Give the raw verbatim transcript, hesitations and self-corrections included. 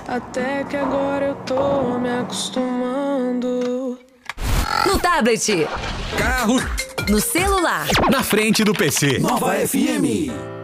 Até que agora eu tô me acostumando. No tablet, carro, no celular, na frente do P C. Nova F M.